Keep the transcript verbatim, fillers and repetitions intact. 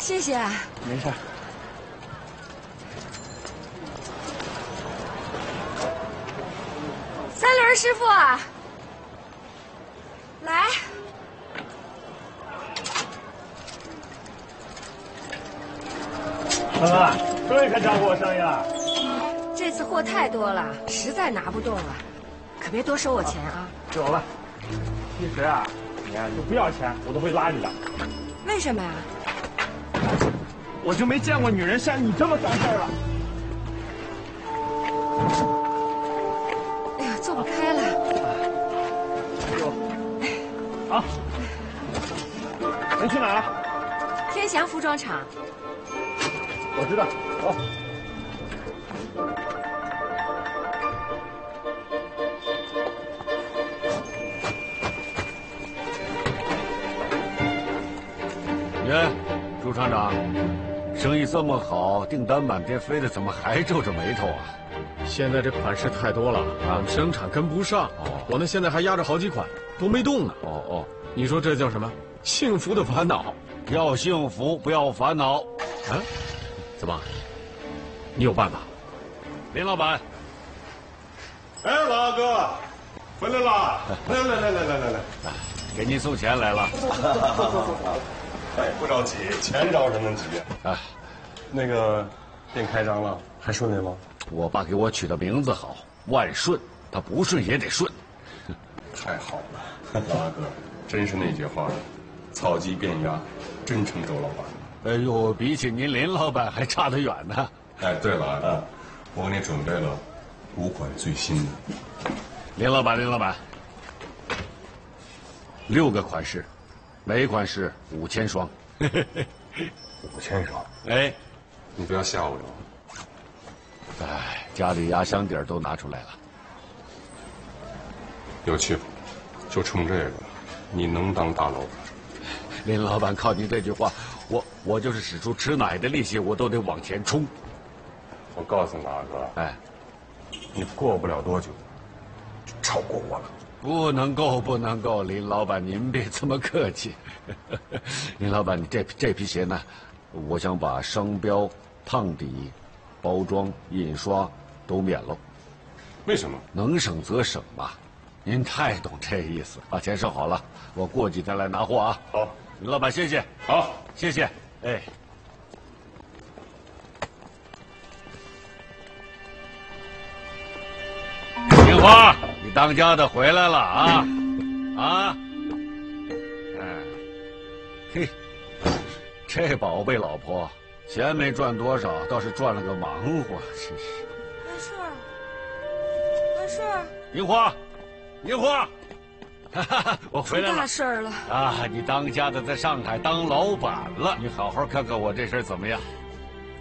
谢谢。 没事。 三轮师傅啊，来。 恒啊，终于可找我生意了。 这次货太多了，实在拿不动了，可别多收我钱啊。 有了。其实啊，你啊就不要钱，我都会拉你的。 为什么呀？ 我就没见过女人像你这么懂事了。 哎呀，坐不开了。 啊，人去哪了？ 天祥服装厂。 我知道，走。 耶，朱厂长，生意这么好，订单满天飞的，怎么还皱着眉头啊？ 现在这款式太多了，我们生产跟不上。哦，我呢现在还压着好几款，都没动呢。 哦哦， 你说这叫什么？幸福的烦恼。 要幸福，不要烦恼。 啊？怎么？你有办法？ 林老板。 哎，老阿哥，回来了！来来来来来来来， 给您送钱来了。 哎，不着急，钱着什么急啊？ 那个店开张了，还顺利吗？ 我爸给我取的名字好，万顺，他不顺也得顺。 太好了，老阿哥，真是那句话，草鸡变鸭，真成周老板了。 哎呦，比起您林老板还差得远呢。 哎，对了，啊，我给你准备了五款最新的。 林老板，林老板，六个款式，每一款式五千双。 五千双？ 哎， 你不要吓我着。 哎，家里压箱底儿都拿出来了。 有气，就冲这个，你能当大老板？ 林老板，靠您这句话，我我就是使出吃奶的力气，我都得往前冲。 我告诉你，阿哥， 哎， 你过不了多久，就超过我了。 不能够，不能够，林老板，您别这么客气。林老板，你这这批鞋呢，我想把商标、烫底、包装、印刷都免了。 为什么？ 能省则省嘛。您太懂这意思，把钱收好了，我过几天来拿货啊。 好， 林老板，谢谢。 好， 谢谢。哎。金花，你当家的回来了啊啊！哎，嘿，这宝贝老婆，钱没赚多少，倒是赚了个忙活，真是。 万顺，万顺， 银花，银花，哈哈，我回来了。 大事儿了啊！你当家的在上海当老板了，你好好看看我这身怎么样？